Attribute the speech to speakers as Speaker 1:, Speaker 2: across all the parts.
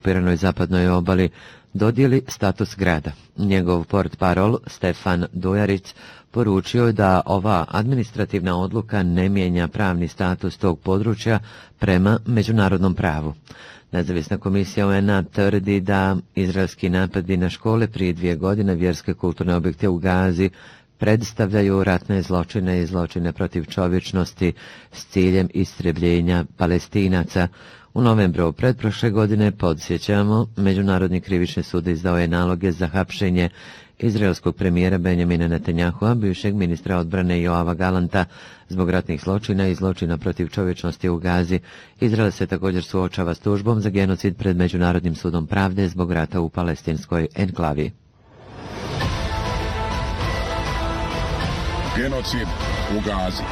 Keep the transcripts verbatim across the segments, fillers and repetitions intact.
Speaker 1: okupiranoj zapadnoj obali dodijeli status grada. Njegov portparol Stefan Dujarić poručio je da ova administrativna odluka ne mijenja pravni status tog područja prema međunarodnom pravu. Nezavisna komisija U N A tvrdi da izraelski napadi na škole prije dvije godine, vjerske kulturne objekte u Gazi, predstavljaju ratne zločine i zločine protiv čovječnosti s ciljem istrebljenja Palestinaca. U novembru pretprošle godine, podsjećamo, Međunarodni krivični sud izdao je naloge za hapšenje izraelskog premijera Benjamina Netanjahua, bivšeg ministra odbrane Joava Galanta, zbog ratnih zločina i zločina protiv čovječnosti u Gazi. Izrael se također suočava s tužbom za genocid pred Međunarodnim sudom pravde zbog rata u palestinskoj enklavi.
Speaker 2: Genocid u Gazi.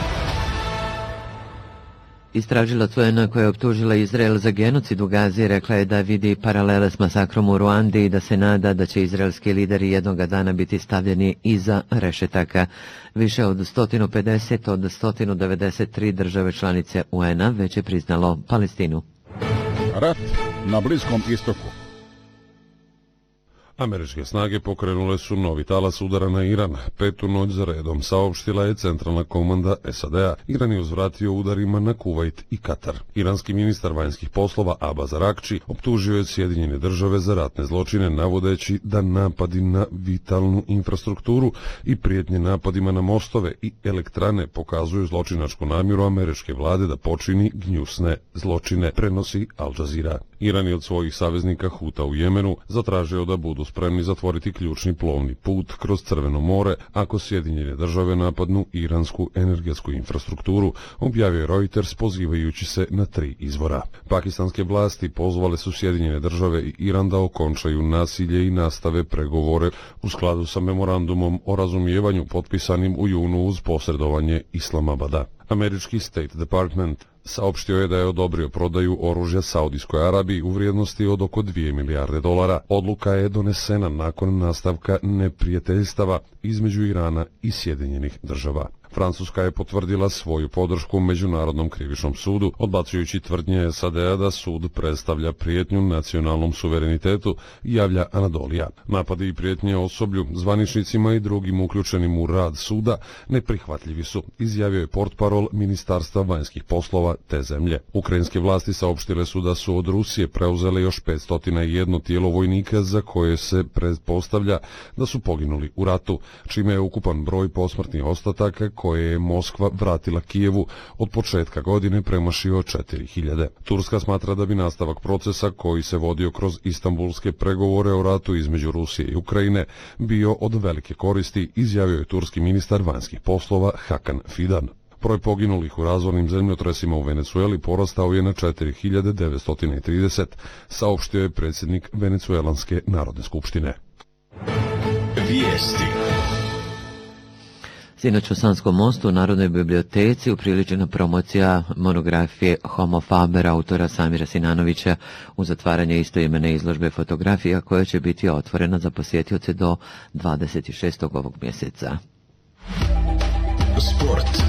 Speaker 1: Istražilac U N A koja je optužila Izrael za genocid u Gazi rekla je da vidi paralele s masakrom u Ruandi i da se nada da će izraelski lideri jednoga dana biti stavljeni iza rešetaka. Više od sto pedeset od sto devedeset tri države članice U N A već je priznalo Palestinu.
Speaker 2: Rat na Bliskom istoku.
Speaker 3: Američke snage pokrenule su novi talas udara na Iran. Petu noć za redom, saopštila je centralna komanda S A D-a. Iran je uzvratio udarima na Kuvajt i Katar. Iranski ministar vanjskih poslova Abbas Araghči optužio je Sjedinjene države za ratne zločine, navodeći da napadi na vitalnu infrastrukturu i prijetnje napadima na mostove i elektrane pokazuju zločinačku namjeru američke vlade da počini gnjusne zločine, prenosi Al Jazeera. Iran je od svojih saveznika Huta u Jemenu zatražio da budu spremni zatvoriti ključni plovni put kroz Crveno more ako Sjedinjene države napadnu iransku energetsku infrastrukturu, objavio je Reuters pozivajući se na tri izvora. Pakistanske vlasti pozvale su Sjedinjene države i Iran da okončaju nasilje i nastave pregovore u skladu sa memorandumom o razumijevanju potpisanim u junu uz posredovanje Islamabada. Američki State Department saopštio je da je odobrio prodaju oružja Saudijskoj Arabiji u vrijednosti od oko dvije milijarde dolara. Odluka je donesena nakon nastavka neprijateljstava između Irana i Sjedinjenih država. Francuska je potvrdila svoju podršku Međunarodnom krivičnom sudu, odbacujući tvrdnje S A D-a da sud predstavlja prijetnju nacionalnom suverenitetu, javlja Anadolija. Napadi i prijetnje osoblju, zvaničnicima i drugim uključenim u rad suda neprihvatljivi su, izjavio je portparol Ministarstva vanjskih poslova te zemlje. Ukrajinske vlasti saopštile su da su od Rusije preuzele još petsto jedan tijelo vojnika za koje se pretpostavlja da su poginuli u ratu, čime je ukupan broj posmrtnih ostataka koje je Moskva vratila Kijevu od početka godine premašio četiri hiljade. Turska smatra da bi nastavak procesa koji se vodio kroz istambulske pregovore o ratu između Rusije i Ukrajine bio od velike koristi, izjavio je turski ministar vanjskih poslova Hakan Fidan. Broj poginulih u razornim zemljotresima u Venecueli porastao je na četiri hiljade devetsto trideset, saopštio je predsjednik Venecuelanske narodne skupštine.
Speaker 2: Vijesti.
Speaker 1: Sinoć u Sanskom mostu u Narodnoj biblioteci upriličena promocija monografije Homo Faber autora Samira Sinanovića u zatvaranje istoimene izložbe fotografija koja će biti otvorena za posjetioce do dvadeset šestog ovog mjeseca.
Speaker 2: Sport.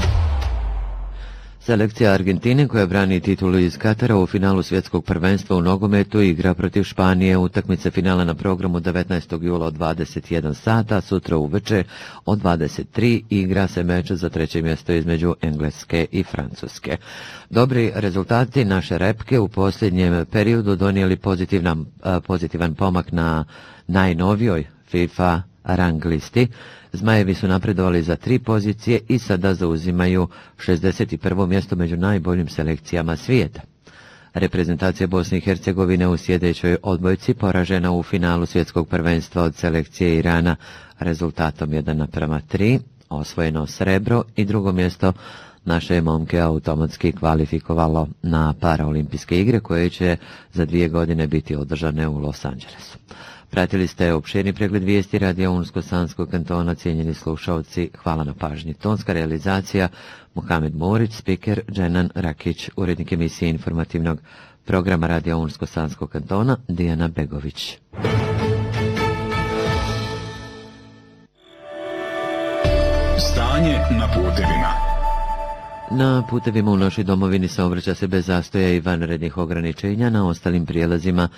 Speaker 1: Selekcija Argentine koja brani titulu iz Katara u finalu svjetskog prvenstva u nogometu igra protiv Španije. Utakmica finala na programu devetnaestog jula od dvadeset jedan sata, sutra uveče od dvadeset tri igra se meč za treće mjesto između Engleske i Francuske. Dobri rezultati naše repke u posljednjem periodu donijeli pozitivan, pozitivan pomak na najnovijoj FIFA rang listi. Zmajevi su napredovali za tri pozicije i sada zauzimaju šezdeset prvo mjesto među najboljim selekcijama svijeta. Reprezentacija Bosne i Hercegovine u sljedećoj odbojci poražena u finalu svjetskog prvenstva od selekcije Irana rezultatom jedan naprema tri, osvojeno srebro i drugo mjesto naše je momke automatski kvalifikovalo na paraolimpijske igre koje će za dvije godine biti održane u Los Angelesu. Pratili ste opširni pregled vijesti radija Unsko-Sanskog kantona, cijenjeni slušalci, hvala na pažnji. Tonska realizacija Muhamed Morić, spiker Dženan Rakić, urednik emisije informativnog programa radija Unsko-Sanskog kantona Dijana Begović.
Speaker 2: Stanje na putevima.
Speaker 1: Na putevima u našoj domovini saobraća se bez zastoja i vanrednih ograničenja, na ostalim prijelazima